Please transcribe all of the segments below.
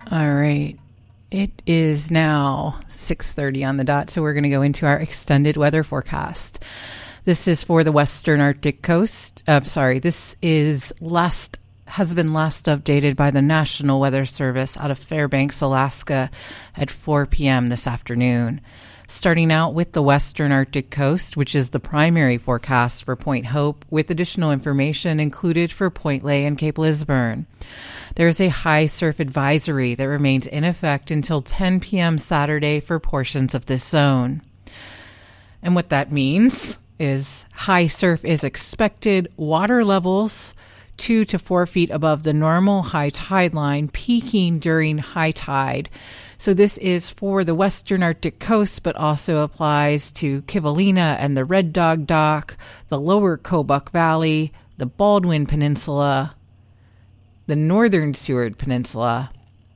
All right. It is now 6:30 on the dot, so we're going to go into our extended weather forecast. This is for the western Arctic coast. This has been last updated by the National Weather Service out of Fairbanks, Alaska at 4 p.m. this afternoon. Starting out with the western Arctic coast, which is the primary forecast for Point Hope, with additional information included for Point Lay and Cape Lisburne. There is a high surf advisory that remains in effect until 10 p.m. Saturday for portions of this zone. And what that means is high surf is expected, water levels 2 to 4 feet above the normal high tide line, peaking during high tide. So this is for the western Arctic coast, but also applies to Kivalina and the Red Dog Dock, the lower Kobuk Valley, the Baldwin Peninsula, the northern Seward Peninsula,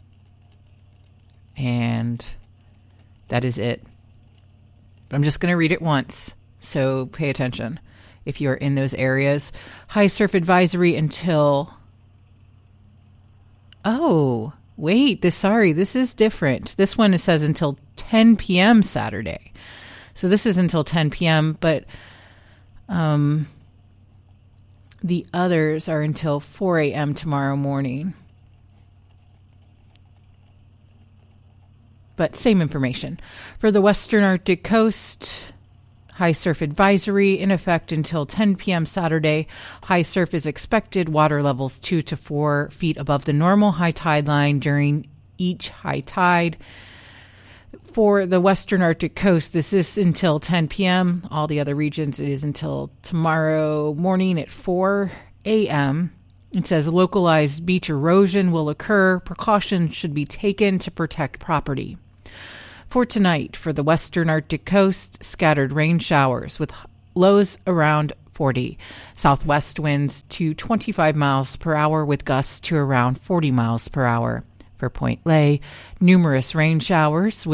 and that is it. I'm just going to read it once, so pay attention if you are in those areas. High surf advisory until... Oh, wait, this is different. This one says until 10 p.m. Saturday. So this is until 10 p.m., but the others are until 4 a.m. tomorrow morning. But same information. For the western Arctic coast, high surf advisory in effect until 10 p.m. Saturday. High surf is expected. Water levels 2 to 4 feet above the normal high tide line during each high tide. For the western Arctic coast, this is until 10 p.m. All the other regions, it is until tomorrow morning at 4 a.m. It says localized beach erosion will occur. Precautions should be taken to protect property. For tonight, for the western Arctic coast, scattered rain showers with lows around 40. Southwest winds to 25 miles per hour with gusts to around 40 miles per hour. For Point Lay, numerous rain showers.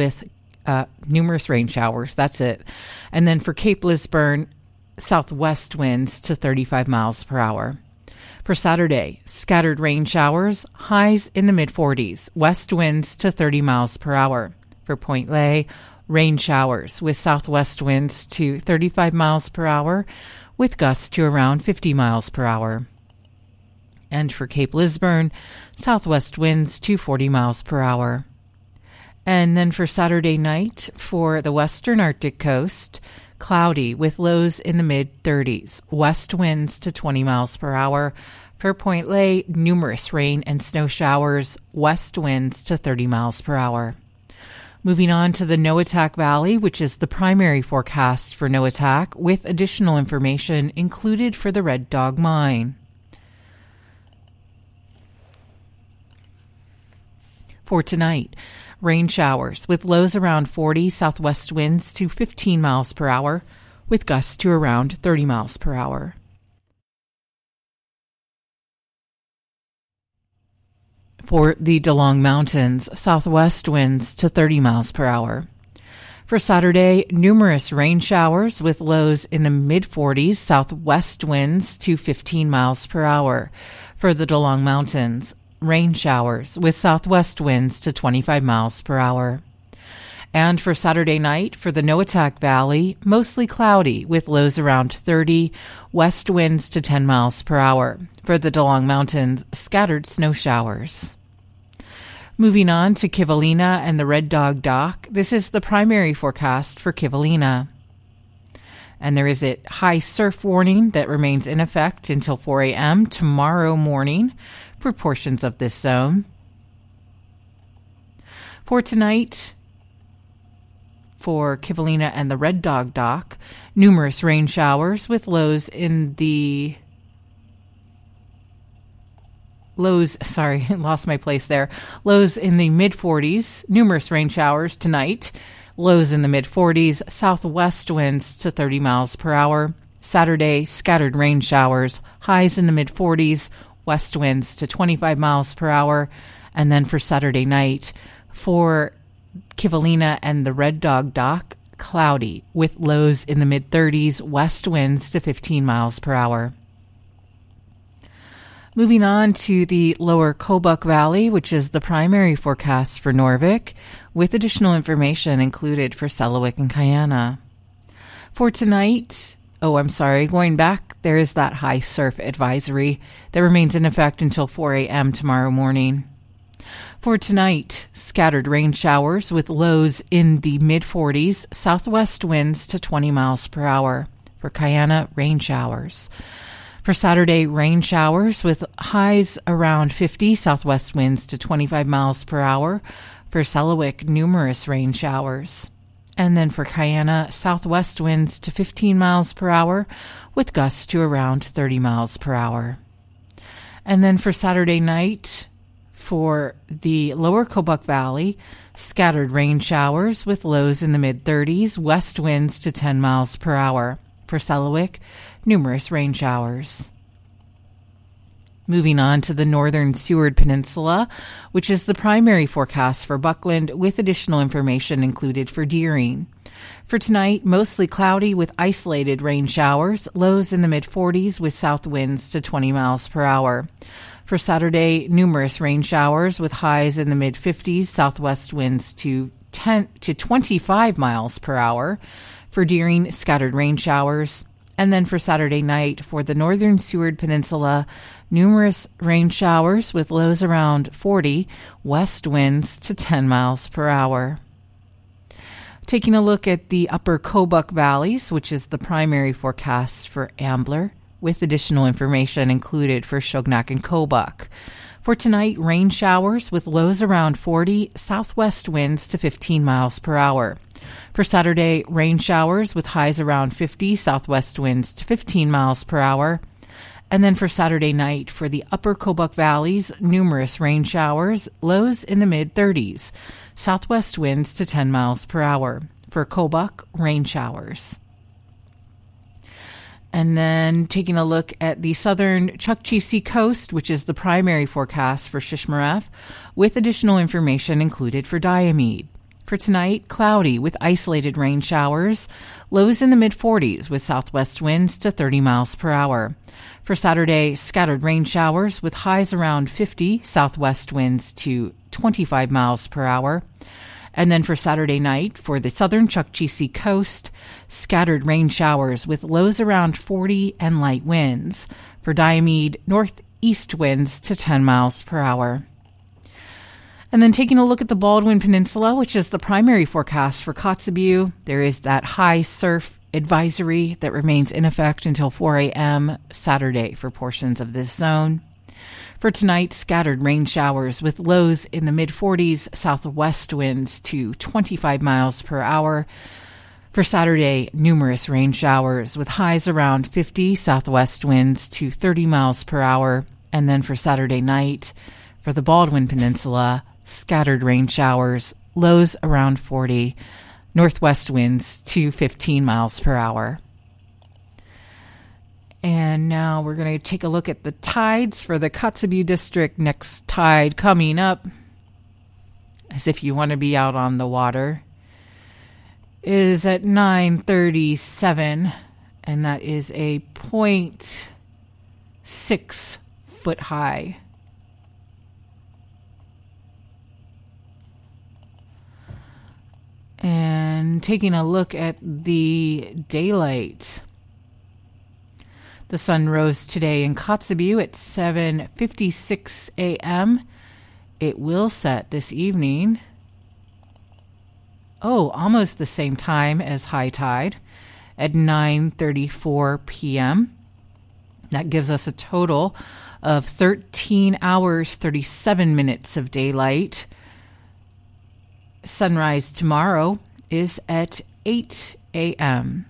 That's it. And then for Cape Lisburne, southwest winds to 35 miles per hour. For Saturday, scattered rain showers, highs in the mid-40s, west winds to 30 miles per hour. For Point Lay, rain showers with southwest winds to 35 miles per hour with gusts to around 50 miles per hour. And for Cape Lisburne, southwest winds to 40 miles per hour. And then for Saturday night, for the western Arctic coast, cloudy with lows in the mid-30s, west winds to 20 miles per hour. For Point Lay, numerous rain and snow showers, west winds to 30 miles per hour. Moving on to the Noatak Valley, which is the primary forecast for Noatak, with additional information included for the Red Dog Mine. For tonight, rain showers with lows around 40, southwest winds to 15 miles per hour, with gusts to around 30 miles per hour. For the DeLong Mountains, southwest winds to 30 miles per hour. For Saturday, numerous rain showers with lows in the mid-40s, southwest winds to 15 miles per hour. For the DeLong Mountains, rain showers with southwest winds to 25 miles per hour. And for Saturday night, for the Noatak Valley, mostly cloudy with lows around 30, west winds to 10 miles per hour. For the DeLong Mountains, scattered snow showers. Moving on to Kivalina and the Red Dog Dock, this is the primary forecast for Kivalina. And there is a high surf warning that remains in effect until 4 a.m. tomorrow morning for portions of this zone. For tonight, for Kivalina and the Red Dog Dock, numerous rain showers with lows in the Lows in the mid-40s, numerous rain showers tonight. Lows in the mid-40s, southwest winds to 30 miles per hour. Saturday, scattered rain showers, highs in the mid-40s, west winds to 25 miles per hour. And then for Saturday night, for Kivalina and the Red Dog Dock, cloudy with lows in the mid-30s, west winds to 15 miles per hour. Moving on to the lower Kobuk Valley, which is the primary forecast for Norvik, with additional information included for Selawik and Kayana. For tonight, going back, there is that high surf advisory that remains in effect until 4 a.m. tomorrow morning. For tonight, scattered rain showers with lows in the mid-40s, southwest winds to 20 miles per hour. For Kayana, rain showers. For Saturday, rain showers with highs around 50, southwest winds to 25 miles per hour. For Selawik, numerous rain showers. And then for Kayana, southwest winds to 15 miles per hour with gusts to around 30 miles per hour. And then for Saturday night, for the lower Kobuk Valley, scattered rain showers with lows in the mid-30s, west winds to 10 miles per hour. For Selawik, numerous rain showers. Moving on to the northern Seward Peninsula, which is the primary forecast for Buckland, with additional information included for Deering. For tonight, mostly cloudy with isolated rain showers, lows in the mid-40s with south winds to 20 miles per hour. For Saturday, numerous rain showers with highs in the mid-50s, southwest winds to 10 to 25 miles per hour. For Deering, scattered rain showers. And then for Saturday night, for the northern Seward Peninsula, numerous rain showers with lows around 40, west winds to 10 miles per hour. Taking a look at the upper Kobuk Valleys, which is the primary forecast for Ambler, with additional information included for Shognak and Kobuk. For tonight, rain showers with lows around 40, southwest winds to 15 miles per hour. For Saturday, rain showers with highs around 50, southwest winds to 15 miles per hour. And then for Saturday night, for the upper Kobuk Valleys, numerous rain showers, lows in the mid-30s, southwest winds to 10 miles per hour. For Kobuk, rain showers. And then taking a look at the southern Chukchi Sea coast, which is the primary forecast for Shishmaref, with additional information included for Diomede. For tonight, cloudy with isolated rain showers, lows in the mid-40s with southwest winds to 30 miles per hour. For Saturday, scattered rain showers with highs around 50, southwest winds to 25 miles per hour. And then for Saturday night, for the southern Chukchi Sea coast, scattered rain showers with lows around 40 and light winds. For Diomede, northeast winds to 10 miles per hour. And then taking a look at the Baldwin Peninsula, which is the primary forecast for Kotzebue, there is that high surf advisory that remains in effect until 4 a.m. Saturday for portions of this zone. For tonight, scattered rain showers with lows in the mid-40s, southwest winds to 25 miles per hour. For Saturday, numerous rain showers with highs around 50, southwest winds to 30 miles per hour. And then for Saturday night, for the Baldwin Peninsula, scattered rain showers, lows around 40, northwest winds to 15 miles per hour. And now we're going to take a look at the tides for the Kotzebue district. Next tide coming up, as if you want to be out on the water, is at 9:37, and that is a 0.6 foot high. And taking a look at the daylight. The sun rose today in Kotzebue at 7:56 a.m. It will set this evening. Almost the same time as high tide at 9:34 p.m. That gives us a total of 13 hours, 37 minutes of daylight. Sunrise tomorrow is at 8 a.m.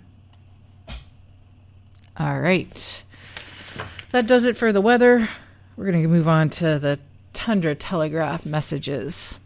All right. That does it for the weather. We're going to move on to the Tundra Telegraph messages.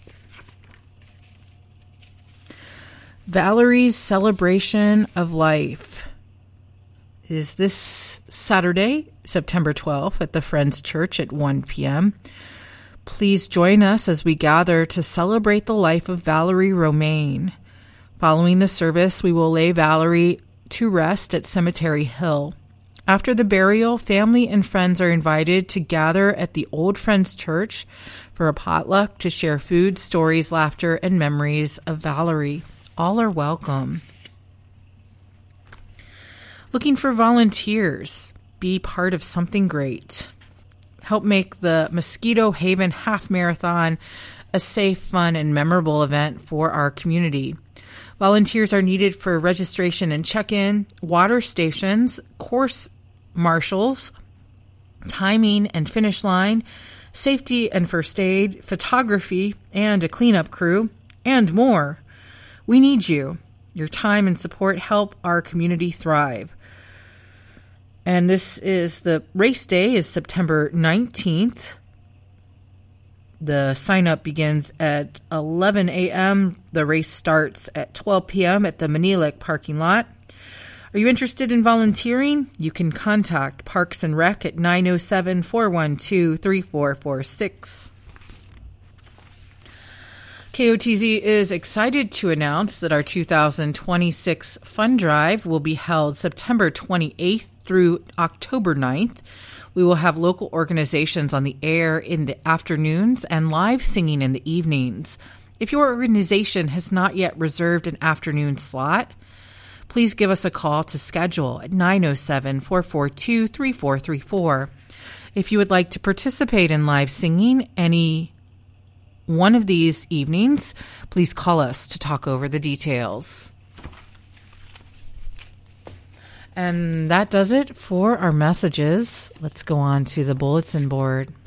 Valerie's Celebration of Life is this Saturday, September 12th, at the Friends Church at 1 p.m. Please join us as we gather to celebrate the life of Valerie Romaine. Following the service, we will lay Valerie to rest at Cemetery Hill. After the burial, family and friends are invited to gather at the Old Friends Church for a potluck to share food, stories, laughter, and memories of Valerie. All are welcome. Looking for volunteers. Be part of something great. Help make the Mosquito Haven Half Marathon a safe, fun, and memorable event for our community. Volunteers are needed for registration and check-in, water stations, course marshals, timing and finish line, safety and first aid, photography, and a cleanup crew, and more. We need you. Your time and support help our community thrive. And the race day is September 19th. The sign-up begins at 11 a.m. The race starts at 12 p.m. at the Manilek parking lot. Are you interested in volunteering? You can contact Parks and Rec at 907-412-3446. KOTZ is excited to announce that our 2026 Fund Drive will be held September 28th through October 9th. We will have local organizations on the air in the afternoons and live singing in the evenings. If your organization has not yet reserved an afternoon slot, please give us a call to schedule at 907-442-3434. If you would like to participate in live singing any one of these evenings, please call us to talk over the details. And that does it for our messages. Let's go on to the bulletin board.